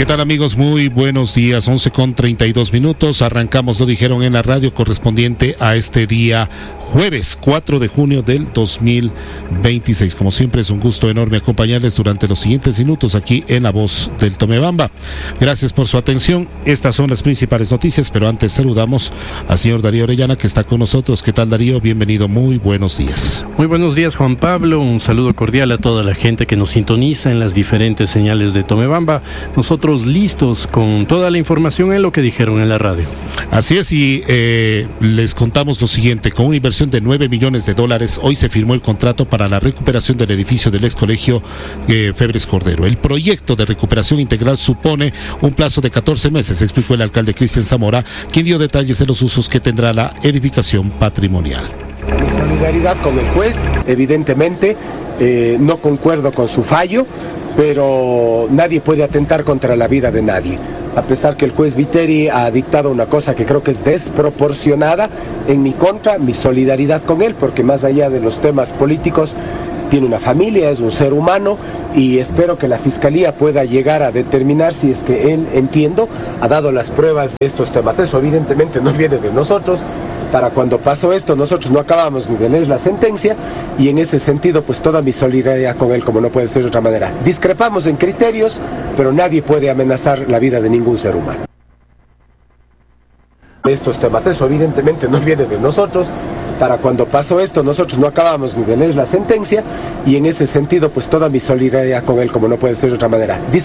¿Qué tal, amigos? Muy buenos días, 11:32. Arrancamos, lo dijeron en la radio, correspondiente a este día jueves 4 de junio del 2026. Como siempre, es un gusto enorme acompañarles durante los siguientes minutos aquí en La Voz del Tomebamba. Gracias por su atención. Estas son las principales noticias, pero antes saludamos al señor Darío Orellana, que está con nosotros. ¿Qué tal, Darío? Bienvenido, muy buenos días. Muy buenos días, Juan Pablo. Un saludo cordial a toda la gente que nos sintoniza en las diferentes señales de Tomebamba. Nosotros listos con toda la información en lo que dijeron en la radio. Así es, y les contamos lo siguiente. Con una inversión de $9 millones, hoy se firmó el contrato para la recuperación del edificio del ex colegio Febres Cordero. El proyecto de recuperación integral supone un plazo de 14 meses, explicó el alcalde Cristian Zamora, quien dio detalles de los usos que tendrá la edificación patrimonial. Mi solidaridad con el juez, evidentemente, no concuerdo con su fallo, pero nadie puede atentar contra la vida de nadie. A pesar que el juez Viteri ha dictado una cosa que creo que es desproporcionada en mi contra, mi solidaridad con él, porque más allá de los temas políticos, tiene una familia, es un ser humano, y espero que la Fiscalía pueda llegar a determinar si es que él, entiendo, ha dado las pruebas de estos temas. Eso evidentemente no viene de nosotros. Para cuando pasó esto, nosotros no acabamos ni de leer la sentencia, y en ese sentido, pues toda mi solidaridad con él, como no puede ser de otra manera. Discrepamos en criterios, pero nadie puede amenazar la vida de ningún ser humano. Estos temas, eso evidentemente no viene de nosotros. Para cuando pasó esto, nosotros no acabamos ni de leer la sentencia, y en ese sentido, pues toda mi solidaridad con él, como no puede ser de otra manera.